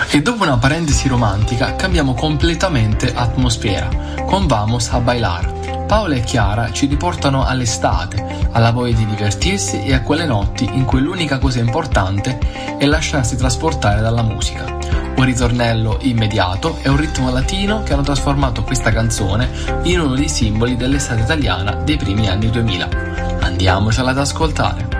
E dopo una parentesi romantica cambiamo completamente atmosfera con Vamos a Bailar. Paola e Chiara ci riportano all'estate, alla voglia di divertirsi e a quelle notti in cui l'unica cosa importante è lasciarsi trasportare dalla musica. Un ritornello immediato e un ritmo latino che hanno trasformato questa canzone in uno dei simboli dell'estate italiana dei primi anni 2000. Andiamocela ad ascoltare.